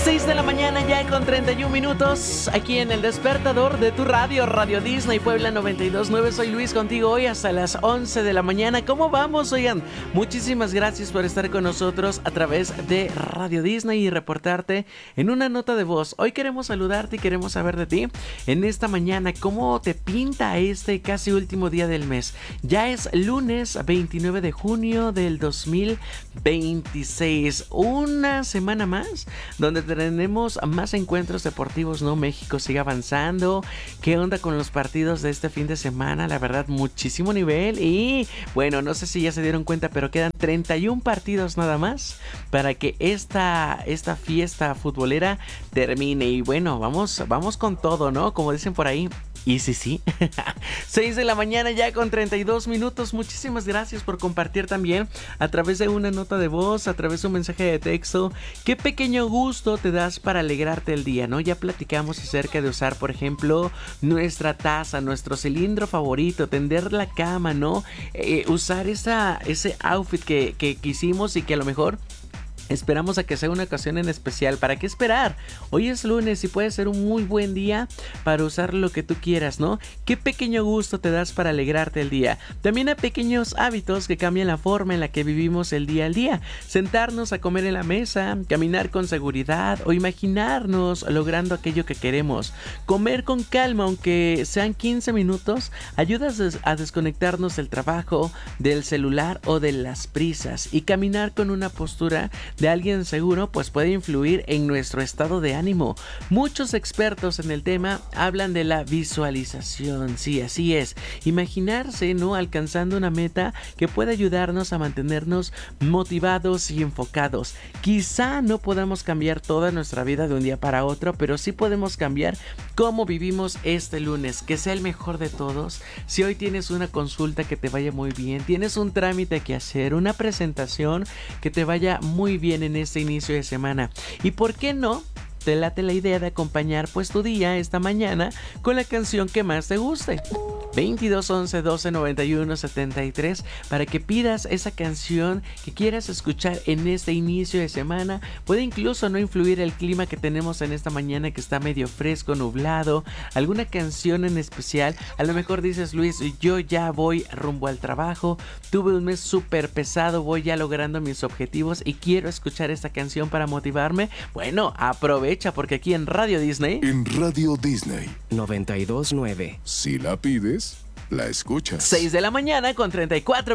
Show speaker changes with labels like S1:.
S1: 6 de la mañana ya con 31 minutos aquí en el despertador de tu radio, Radio Disney Puebla 92.9. Soy Luis contigo hoy hasta las 11 de la mañana. ¿Cómo vamos? Oigan, muchísimas gracias por estar con nosotros a través de Radio Disney y reportarte en una nota de voz. Hoy queremos saludarte y queremos saber de ti en esta mañana. ¿Cómo te pinta este casi último día del mes? Ya es lunes 29 de junio del 2026. Una semana más donde tenemos más encuentros deportivos, ¿no? México sigue avanzando. ¿Qué onda con los partidos de este fin de semana? La verdad, muchísimo nivel. Y bueno, no sé si ya se dieron cuenta, pero quedan 31 partidos nada más para que esta fiesta futbolera termine. Y bueno, vamos con todo, ¿no? Como dicen por ahí. Y sí. 6 de la mañana ya con 32 minutos. Muchísimas gracias por compartir también a través de una nota de voz, a través de un mensaje de texto. Qué pequeño gusto te das para alegrarte el día, ¿no? Ya platicamos acerca de usar, por ejemplo, nuestra taza, nuestro cilindro favorito, tender la cama, ¿no? Usar ese outfit que quisimos y que a lo mejor esperamos a que sea una ocasión en especial. ¿Para qué esperar? Hoy es lunes y puede ser un muy buen día para usar lo que tú quieras, ¿no? Qué pequeño gusto te das para alegrarte el día. También hay pequeños hábitos que cambian la forma en la que vivimos el día al día. Sentarnos a comer en la mesa, caminar con seguridad o imaginarnos logrando aquello que queremos. Comer con calma, aunque sean 15 minutos, ayuda a desconectarnos del trabajo, del celular o de las prisas. Y caminar con una postura de alguien seguro pues puede influir en nuestro estado de ánimo. Muchos expertos en el tema hablan de la visualización. Sí, así es. Imaginarse, ¿no? Alcanzando una meta que puede ayudarnos a mantenernos motivados y enfocados. Quizá no podamos cambiar toda nuestra vida de un día para otro, pero sí podemos cambiar cómo vivimos este lunes, que sea el mejor de todos. Si hoy tienes una consulta, que te vaya muy bien. Tienes un trámite que hacer, una presentación, que te vaya muy bien en este inicio de semana. ¿Y por qué no te late la idea de acompañar pues tu día esta mañana con la canción que más te guste? 22 11 12 91 73 para que pidas esa canción que quieras escuchar en este inicio de semana. Puede incluso no influir el clima que tenemos en esta mañana, que está medio fresco, nublado. Alguna canción en especial. A lo mejor dices: Luis, yo ya voy rumbo al trabajo, tuve un mes súper pesado, voy ya logrando mis objetivos y quiero escuchar esta canción para motivarme. Bueno, aprovecha, porque aquí en Radio Disney,
S2: en Radio Disney
S3: 92.9,
S2: si la pides, la escuchas.
S1: 6 de la mañana con 34